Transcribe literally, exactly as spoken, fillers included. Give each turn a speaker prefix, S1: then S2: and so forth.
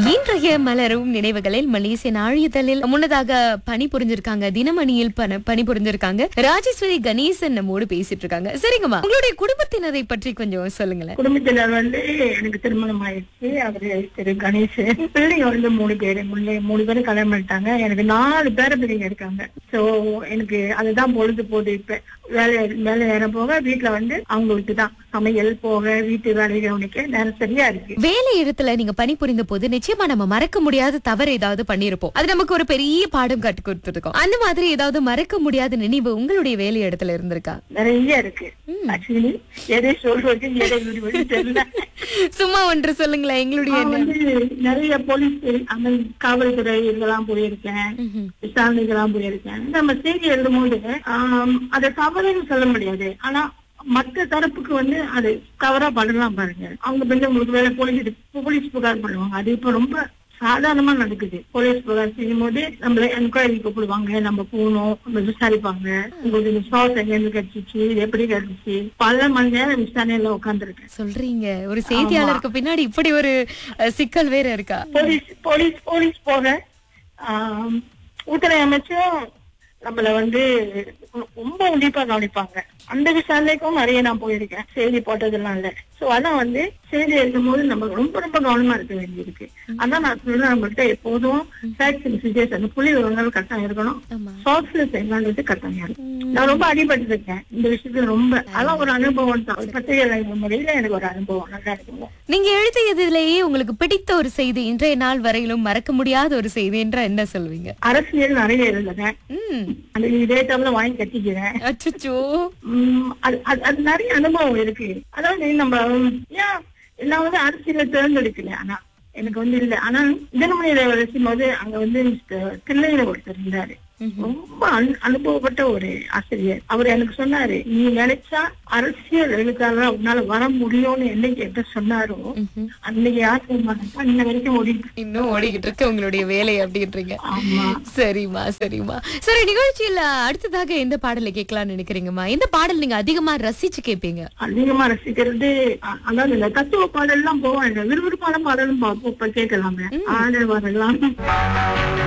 S1: இன்றைய மலரும் நினைவுகளில் மலேசிய நாளிதழில் முன்னதாக பணி புரிஞ்சிருக்காங்க, தினமணியில் பண- பணி புரிஞ்சிருக்காங்க ராஜேஸ்வரி கணேசன் நம்மோடு பேசிட்டு இருக்காங்க. சரிங்கம்மா, உங்களுடைய குடும்பத்தினரை பற்றி கொஞ்சம் சொல்லுங்களேன்.
S2: குடும்பத்தினர் வந்து எனக்கு திருமணம் ஆயிடுச்சு. அவரு திரு கணேசன். பிள்ளைங்க வந்து மூணு பேரு மூணு மூணு பேரும் கல்யாணம் பண்ணிட்டாங்க. எனக்கு நாலு பேர பிள்ளைங்க இருக்காங்க. சோ எனக்கு அதுதான் பொழுது போகுது. இப்ப வேலை வேலை நேரம் போக வீட்டுல வந்து அவங்களுக்கு தான் சமையல் போக வீட்டு வேலை கவனிக்க நேரம் சரியா இருக்கு.
S1: வேலை இடத்துல நீங்க பணிபுரிந்த போது நிச்சயமா நம்ம மறக்க முடியாத தவறு ஏதாவது பண்ணிருப்போம். அது நமக்கு ஒரு பெரிய பாடம் கற்றுக் கொடுத்துருக்கோம். அந்த மாதிரி ஏதாவது மறக்க முடியாத நினைவு உங்களுடைய வேலை இடத்துல இருந்திருக்கா?
S2: நிறைய இருக்கு. ஆக்சுவலி எதை சொல்றது எதை விடுவது தெரியல.
S1: சும்மா ஒன்று சொல்லுங்களேன். எங்களுடைய
S2: நான் வந்து நிறைய போலீஸ் அந்த காவல்துறை இதெல்லாம் போயிருக்கேன், விசாரணைக்கெல்லாம் போயிருக்கேன். நம்ம செய்தி எழுதும் போது ஆஹ் அதை தவறுன்னு சொல்ல முடியாது. ஆனா மற்ற தரப்புக்கு வந்து அது தவறா பண்ணலாம் பாருங்க. அவங்க வந்து உங்களுக்கு வேலை போலீஸ் போலீஸ் புகார் பண்ணுவாங்க. அது இப்ப ரொம்ப சாதாரணமா நடக்குது. போலீஸ் புகார் செய்யும் போது நம்மள என்கொயரி கூப்பிடுவாங்க, நம்ம போகணும், நம்ம விசாரிப்பாங்க. உங்களுக்கு விசுவாசம் எங்க கிடைச்சிச்சு, எப்படி கிடைச்சிச்சு, பல மணி நேரம் விசாரணையில உட்காந்துருக்கேன்.
S1: சொல்றீங்க, ஒரு செய்தியாளருக்கு பின்னாடி இப்படி ஒரு அஹ், சிக்கல் வேற இருக்கா?
S2: போலீஸ் போலீஸ் போலீஸ் போக ஆஹ் உள்துறை அமைச்சும் நம்மள வந்து ரொம்ப உன்னிப்பா கவனிப்பாங்க. அந்த விசாரணைக்கும் நிறைய நான் போயிருக்கேன். செய்தி போட்டதெல்லாம் இல்ல. சோ அதான் வந்து செய்தி எழுதும் போது நம்ம ரொம்ப ரொம்ப கவனமா இருக்க வேண்டியிருக்கு. அதான் நான் சொல்றேன், நம்மள்கிட்ட எப்போதும் ஃபேக்ட்ஸ் அண்ட் ஃபிகர்ஸ் அந்த புள்ளி விவரங்கள் கரெக்டா இருக்கணும். சாஃப்ட்வேர்ஸ் என்னன்றது கரெக்டா இருக்கும். நான் ரொம்ப அடிபட்டு இருக்கேன் இந்த விஷயத்துல. ரொம்ப அதான் ஒரு அனுபவம் தான். ஒரு பத்திரிகை முறையில எனக்கு ஒரு அனுபவம் நல்லா இருக்கும்.
S1: நீங்க எழுதியதிலேயே உங்களுக்கு பிடித்த ஒரு செய்தி, இன்றைய நாள் வரையிலும் மறக்க முடியாத ஒரு செய்தி என்றா என்ன சொல்வீங்க?
S2: அரசியல் நிறைய எழுதுறேன்.
S1: ம்
S2: அந்த இதே டைம்ல வாங்கி கட்டிக்கிறேன்.
S1: அச்சச்சோ.
S2: உம் அது அது- அது நிறைய அனுபவம் இருக்கு. அதாவது நம்ம ஏன் நான் வந்து அரசியல தேர்ந்தெடுக்கல. ஆனா எனக்கு வந்து இல்ல. ஆனா தினமணியில வேலை செய்யும் போது அங்க வந்து மிஸ்டர் தில்லையில ஒருத்தர் இருந்தாரு. ரொம்ப அனு- அனுபவப்பட்ட ஒரு ஆசிரியர். அவர் எனக்கு சொன்னாரு, நீ நினைச்சா அரசியல் எழுத்தாளர் உன்னால வர முடியும்னு என்னைக்கு என்கிட்ட சொன்னாரோ அன்னைக்கு ஆசிரியர் இன்ன வரைக்கும் ஓடிட்டு.
S1: இன்னும் ஓடிக்கிட்டு இருக்கு உங்களுடைய வேலை அப்படின்றீங்க.
S2: ஆமா.
S1: சரிம்மா சரிம்மா. சரி, நிகழ்ச்சியில அடுத்ததாக எந்த பாடலை கேட்கலாம்னு நினைக்கிறீங்கம்மா? எந்த பாடல் நீங்க அதிகமா ரசிச்சு கேட்பீங்க?
S2: அதிகமா ரசிக்கிறது அ- அதாவது இந்த தத்துவ பாடல் எல்லாம் போவாங்க. விறுவிறுப்பான பாடலும் பார்ப்போம். இப்ப கேட்கலாமே ஆடல் வரலாம்.